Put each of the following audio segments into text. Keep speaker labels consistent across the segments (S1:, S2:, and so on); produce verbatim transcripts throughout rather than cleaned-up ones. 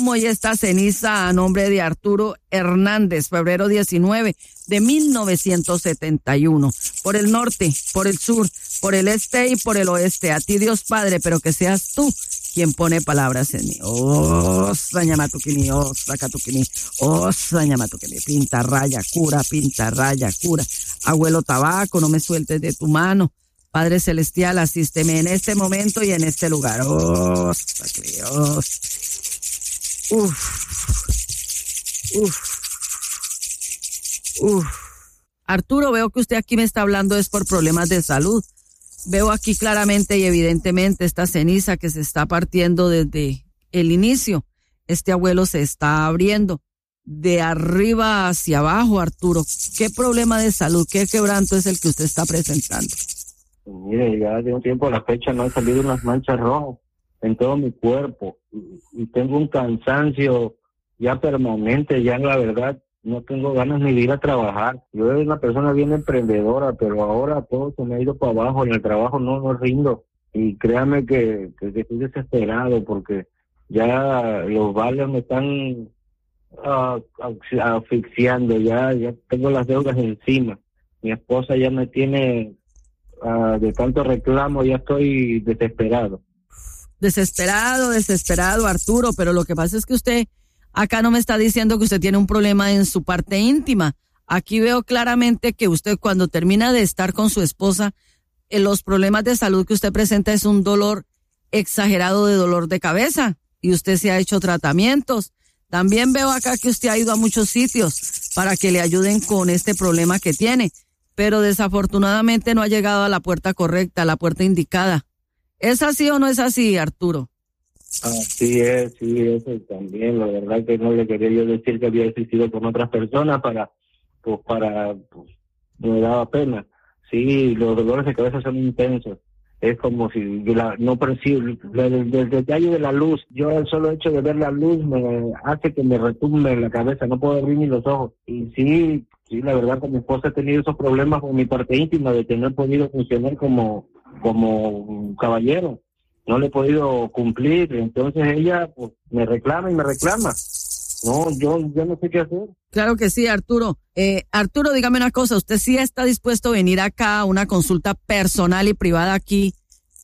S1: Y esta ceniza a nombre de Arturo Hernández, febrero diecinueve de mil novecientos setenta y uno. Por el norte, por el sur, por el este y por el oeste. A ti Dios Padre, pero que seas tú quien pone palabras en mí. Oh, sañamatukini, oh, sacatukini, oh, sañamatukini. Pinta, raya, cura, pinta, raya, cura. Abuelo Tabaco, no me sueltes de tu mano. Padre Celestial, asísteme en este momento y en este lugar. Oh, Dios. Uf, uf, uf. Arturo, veo que usted aquí me está hablando es por problemas de salud. Veo aquí claramente y evidentemente esta ceniza que se está partiendo desde el inicio. Este abuelo se está abriendo de arriba hacia abajo, Arturo. ¿Qué problema de salud, qué quebranto es el que usted está presentando?
S2: Mire, ya de un tiempo a la fecha no han salido unas manchas rojas en todo mi cuerpo y tengo un cansancio ya permanente, ya la verdad no tengo ganas ni de ir a trabajar. Yo soy una persona bien emprendedora, pero ahora todo se me ha ido para abajo, en el trabajo no, no rindo y créame que, que, que estoy desesperado porque ya los vales me están uh, asfixiando, ya, ya tengo las deudas encima, mi esposa ya me tiene uh, de tanto reclamo, ya estoy desesperado.
S1: Desesperado, desesperado, Arturo, pero lo que pasa es que usted acá no me está diciendo que usted tiene un problema en su parte íntima. Aquí veo claramente que usted cuando termina de estar con su esposa, en los problemas de salud que usted presenta es un dolor exagerado de dolor de cabeza y usted se ha hecho tratamientos. También veo acá que usted ha ido a muchos sitios para que le ayuden con este problema que tiene, pero desafortunadamente no ha llegado a la puerta correcta, a la puerta indicada. ¿Es así o no es así, Arturo?
S2: Así es, sí, eso también. La verdad que no le quería yo decir que había existido con otras personas para, pues para, pues, me daba pena. Sí, los dolores de cabeza son intensos. Es como si la, no percibo, el detalle de la luz, yo el solo hecho de ver la luz me hace que me retumbe la cabeza, no puedo abrir ni los ojos. Y sí, sí, la verdad con mi esposa he tenido esos problemas con mi parte íntima de que no he podido funcionar como como caballero, no le he podido cumplir, entonces ella pues me reclama y me reclama. No, yo, yo no sé qué hacer.
S1: Claro que sí, Arturo. Eh, Arturo, dígame una cosa, ¿usted sí está dispuesto a venir acá a una consulta personal y privada aquí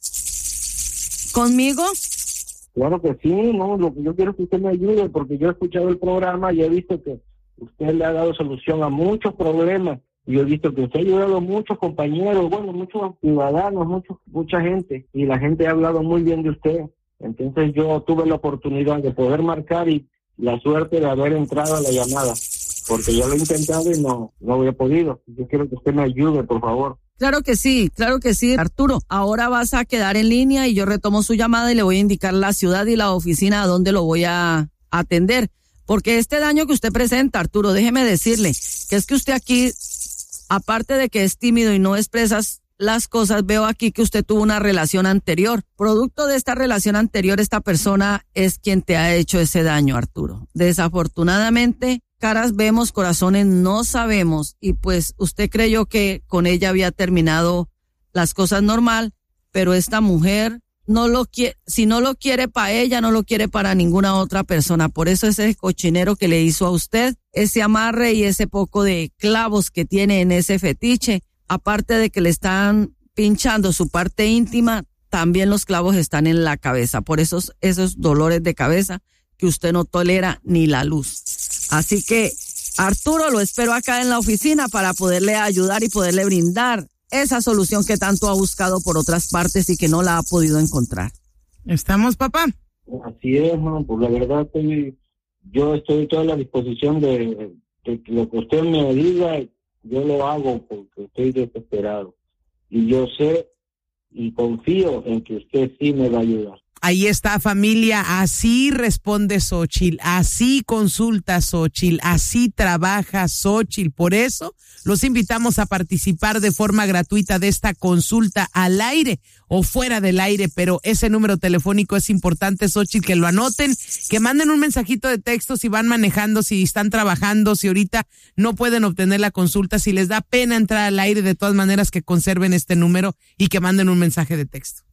S1: conmigo?
S2: Claro que sí, no, lo que yo quiero es que usted me ayude, porque yo he escuchado el programa y he visto que usted le ha dado solución a muchos problemas. Yo he visto que usted ha ayudado a muchos compañeros, bueno, muchos ciudadanos, muchos, mucha gente, y la gente ha hablado muy bien de usted. Entonces yo tuve la oportunidad de poder marcar y la suerte de haber entrado a la llamada, porque yo lo he intentado y no, no había podido. Yo quiero que usted me ayude, por favor.
S1: Claro que sí, claro que sí, Arturo. Ahora vas a quedar en línea y yo retomo su llamada y le voy a indicar la ciudad y la oficina a donde lo voy a atender. Porque este daño que usted presenta, Arturo, déjeme decirle que es que usted aquí, aparte de que es tímido y no expresas las cosas, veo aquí que usted tuvo una relación anterior. Producto de esta relación anterior, esta persona es quien te ha hecho ese daño, Arturo. Desafortunadamente, caras vemos, corazones no sabemos, y pues usted creyó que con ella había terminado las cosas normal, pero esta mujer no lo quiere, si no lo quiere para ella, no lo quiere para ninguna otra persona. Por eso ese cochinero que le hizo a usted, ese amarre y ese poco de clavos que tiene en ese fetiche, aparte de que le están pinchando su parte íntima, también los clavos están en la cabeza. Por esos, esos dolores de cabeza que usted no tolera ni la luz. Así que, Arturo, lo espero acá en la oficina para poderle ayudar y poderle brindar esa solución que tanto ha buscado por otras partes y que no la ha podido encontrar.
S3: ¿Estamos, papá?
S2: Así es, man, pues la verdad estoy, yo estoy a toda la disposición de, de lo que usted me diga, yo lo hago porque estoy desesperado. Y yo sé y confío en que usted sí me va a ayudar.
S3: Ahí está, familia, así responde Xóchitl, así consulta Xóchitl, así trabaja Xóchitl. Por eso los invitamos a participar de forma gratuita de esta consulta al aire o fuera del aire, pero ese número telefónico es importante, Xóchitl, que lo anoten, que manden un mensajito de texto si van manejando, si están trabajando, si ahorita no pueden obtener la consulta, si les da pena entrar al aire, de todas maneras que conserven este número y que manden un mensaje de texto.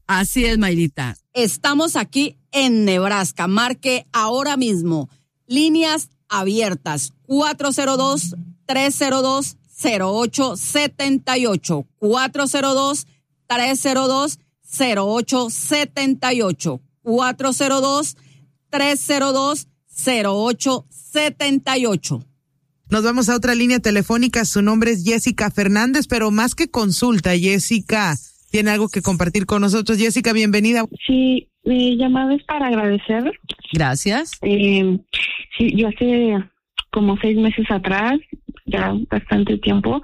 S1: Así es, Mayrita. Estamos aquí en Nebraska. Marque ahora mismo. Líneas abiertas. cuatro cero dos, tres cero dos, cero ocho siete ocho. cuatro cero dos, tres cero dos, cero ocho siete ocho. cuatro cero dos, tres cero dos, cero ocho siete ocho.
S3: Nos vamos a otra línea telefónica. Su nombre es Jessica Fernández, pero más que consulta, Jessica tiene algo que compartir con nosotros. Jessica, bienvenida.
S4: Sí, mi llamada es para agradecer.
S1: Gracias.
S4: Eh, sí, yo hace como seis meses atrás, ya bastante tiempo,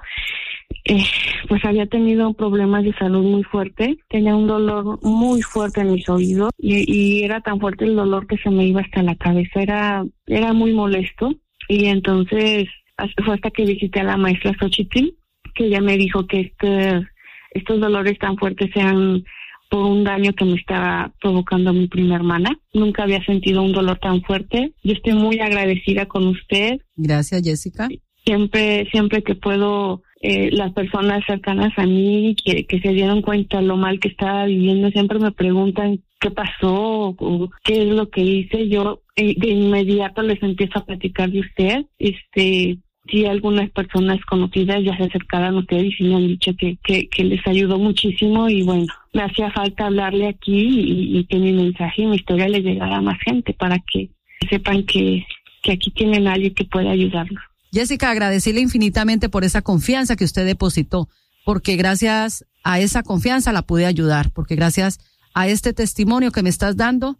S4: eh, pues había tenido problemas de salud muy fuerte. Tenía un dolor muy fuerte en mis oídos y, y era tan fuerte el dolor que se me iba hasta la cabeza. Era, era muy molesto. Y entonces fue hasta que visité a la maestra Xochitl, que ella me dijo que este, estos dolores tan fuertes sean por un daño que me estaba provocando mi prima hermana. Nunca había sentido un dolor tan fuerte. Yo estoy muy agradecida con usted.
S1: Gracias, Jessica.
S4: Siempre, siempre que puedo, eh, las personas cercanas a mí que, que se dieron cuenta de lo mal que estaba viviendo, siempre me preguntan qué pasó o qué es lo que hice. Yo eh, de inmediato les empiezo a platicar de usted. Este, sí, algunas personas conocidas ya se acercaron a usted y sí me han dicho que, que, que les ayudó muchísimo, y bueno, me hacía falta hablarle aquí y, y que mi mensaje y mi historia le llegara a más gente para que sepan que, que aquí tienen a alguien que puede ayudarlos.
S1: Jessica, agradecerle infinitamente por esa confianza que usted depositó, porque gracias a esa confianza la pude ayudar, porque gracias a este testimonio que me estás dando,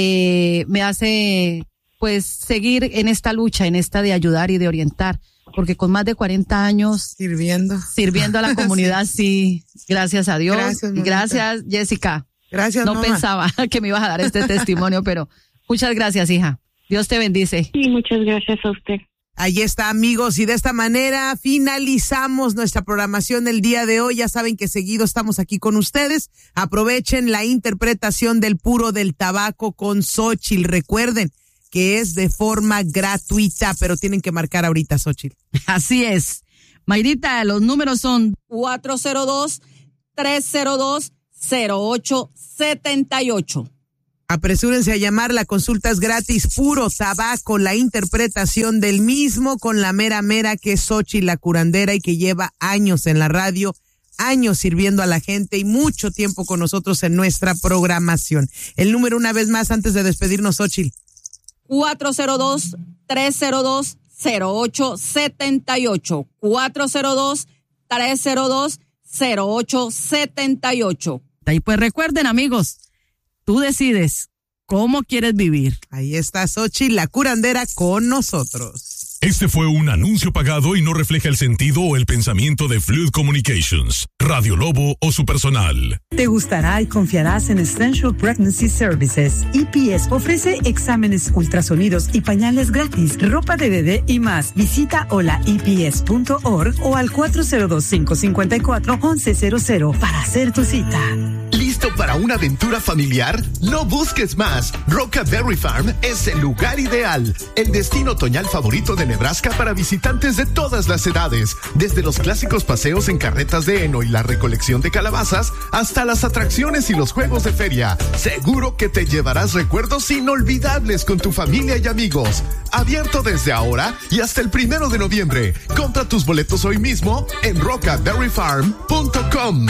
S1: eh, me hace pues seguir en esta lucha, en esta de ayudar y de orientar, porque con más de cuarenta años
S3: sirviendo,
S1: sirviendo a la comunidad, sí, sí gracias a Dios. Gracias, gracias Jessica.
S3: Gracias,
S1: No
S3: mamá.
S1: pensaba que me ibas a dar este testimonio, pero muchas gracias, hija. Dios te bendice.
S4: Sí, muchas gracias a usted.
S3: Ahí está, amigos, y de esta manera finalizamos nuestra programación del día de hoy. Ya saben que seguido estamos aquí con ustedes. Aprovechen la interpretación del Puro del Tabaco con Xochitl. Recuerden que es de forma gratuita, pero tienen que marcar ahorita, Xochitl.
S1: Así es. Mayrita, los números son cuatro cero dos, tres cero dos, cero ocho siete ocho.
S3: Apresúrense a llamar, la consulta es gratis. Puro Tabaco, la interpretación del mismo con la mera mera que es Xochitl, la curandera, y que lleva años en la radio, años sirviendo a la gente y mucho tiempo con nosotros en nuestra programación. El número una vez más antes de despedirnos, Xochitl.
S1: cuatro cero dos, tres cero dos, cero ocho siete ocho. cuatro cero dos, tres cero dos, cero ocho siete ocho. Y pues recuerden, amigos, tú decides cómo quieres vivir.
S3: Ahí está Xochitl, la curandera, con nosotros.
S5: Este fue un anuncio pagado y no refleja el sentido o el pensamiento de Fluid Communications, Radio Lobo o su personal.
S6: Te gustará y confiarás en Essential Pregnancy Services. E P S ofrece exámenes, ultrasonidos y pañales gratis, ropa de bebé y más. Visita hola e p s punto org o al cuatro cero dos, cinco cinco cuatro, once cero cero para hacer tu cita.
S7: ¿Listo para una aventura familiar? No busques más. Rockaberry Farm es el lugar ideal. El destino otoñal favorito de Nebraska para visitantes de todas las edades. Desde los clásicos paseos en carretas de heno y la recolección de calabazas, hasta las atracciones y los juegos de feria. Seguro que te llevarás recuerdos inolvidables con tu familia y amigos. Abierto desde ahora y hasta el primero de noviembre. Compra tus boletos hoy mismo en rockaberry farm punto com.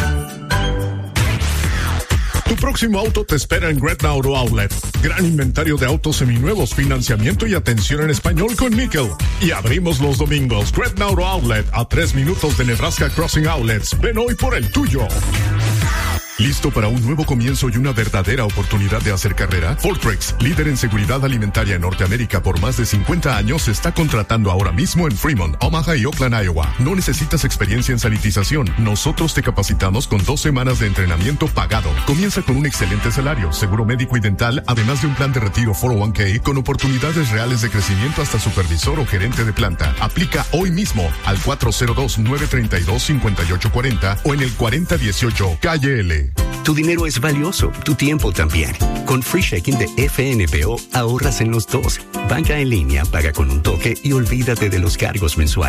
S5: Tu próximo auto te espera en Gretna Auto Outlet. Gran inventario de autos seminuevos, financiamiento y atención en español con Nickel. Y abrimos los domingos. Gretna Auto Outlet, a tres minutos de Nebraska Crossing Outlets. Ven hoy por el tuyo. ¿Listo para un nuevo comienzo y una verdadera oportunidad de hacer carrera? Fortrex, líder en seguridad alimentaria en Norteamérica por más de cincuenta años, está contratando ahora mismo en Fremont, Omaha y Oakland, Iowa. No necesitas experiencia en sanitización. Nosotros te capacitamos con dos semanas de entrenamiento pagado. Comienza con un excelente salario, seguro médico y dental, además de un plan de retiro cuatro oh uno k con oportunidades reales de crecimiento hasta supervisor o gerente de planta. Aplica hoy mismo al cuatro cero dos, nueve tres dos, cinco ocho cuatro cero o en el cuarenta dieciocho Calle L.
S8: Tu dinero es valioso, tu tiempo también. Con Free Checking de F N P O ahorras en los dos. Banca en línea, paga con un toque y olvídate de los cargos mensuales.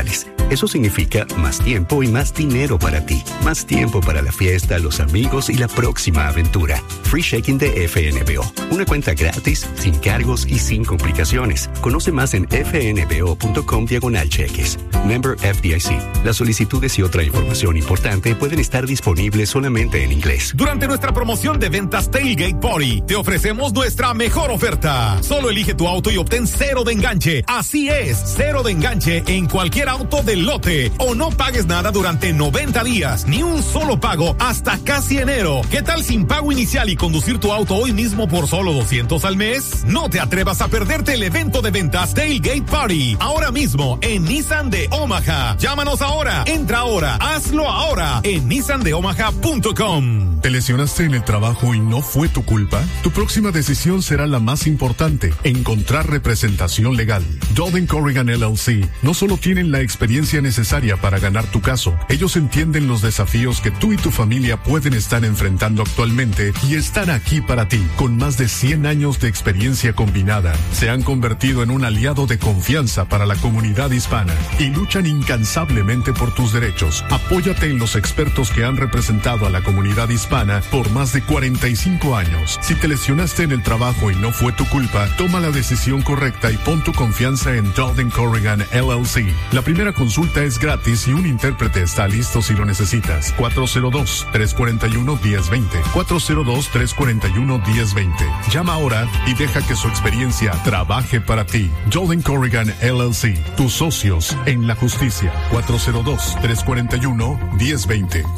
S8: Eso significa más tiempo y más dinero para ti. Más tiempo para la fiesta, los amigos y la próxima aventura. Free Shaking de F N B O. Una cuenta gratis, sin cargos y sin complicaciones. Conoce más en fnbo.com diagonal cheques. Member F D I C. Las solicitudes y otra información importante pueden estar disponibles solamente en inglés.
S9: Durante nuestra promoción de ventas Tailgate Party, te ofrecemos nuestra mejor oferta. Solo elige tu auto y obtén cero de enganche. Así es, cero de enganche en cualquier auto del lote. O no pagues nada durante noventa días, ni un solo pago hasta casi enero. ¿Qué tal sin pago inicial y conducir tu auto hoy mismo por solo doscientos al mes? No te atrevas a perderte el evento de ventas Tailgate Party. Ahora mismo en Nissan de Omaha. Llámanos ahora, entra ahora, hazlo ahora en nissan de omaha punto com.
S5: ¿Te lesionaste en el trabajo y no fue tu culpa? Tu próxima decisión será la más importante: encontrar representación legal. Dowden Corrigan L L C no solo tienen la experiencia necesaria para ganar tu caso, ellos entienden los desafíos que tú y tu familia pueden estar enfrentando actualmente y están aquí para ti. Con más de cien años de experiencia combinada, se han convertido en un aliado de confianza para la comunidad hispana y luchan incansablemente por tus derechos. Apóyate en los expertos que han representado a la comunidad hispana por más de cuarenta y cinco años. Si te lesionaste en el trabajo y no fue tu culpa, toma la decisión correcta y pon tu confianza en Dowden Corrigan L L C. La primera consulta es gratis y un intérprete está listo si lo necesitas. cuatro cero dos, tres cuatro uno, uno cero dos cero. cuatro cero dos, tres cuatro uno, uno cero dos cero. Llama ahora y deja que su experiencia trabaje para ti. Dowden Corrigan L L C, tus socios en la justicia. cuatro cero dos, tres cuatro uno, uno cero dos cero.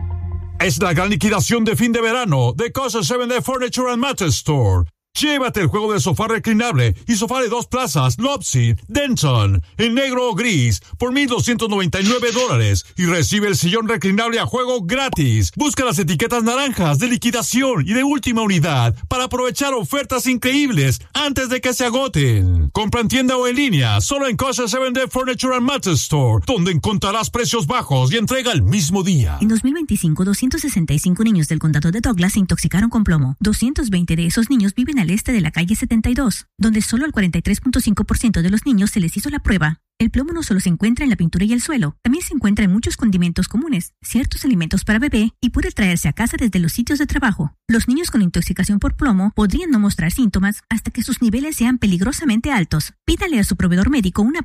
S10: Es la gran liquidación de fin de verano de Casa siete D Furniture and Mattress Store. Llévate el juego de sofá reclinable y sofá de dos plazas Lopsy Denton en negro o gris por mil doscientos noventa y nueve dólares y recibe el sillón reclinable a juego gratis. Busca las etiquetas naranjas de liquidación y de última unidad para aprovechar ofertas increíbles antes de que se agoten. Compra en tienda o en línea solo en Casa siete D Furniture and Mattress Store, donde encontrarás precios bajos y entrega el mismo día.
S11: En dos mil veinticinco, doscientos sesenta y cinco niños del condado de Douglas se intoxicaron con plomo. doscientos veinte de esos niños viven al este de la calle setenta y dos, donde solo al cuarenta y tres punto cinco por ciento de los niños se les hizo la prueba. El plomo no solo se encuentra en la pintura y el suelo, también se encuentra en muchos condimentos comunes, ciertos alimentos para bebé y puede traerse a casa desde los sitios de trabajo. Los niños con intoxicación por plomo podrían no mostrar síntomas hasta que sus niveles sean peligrosamente altos. Pídale a su proveedor médico una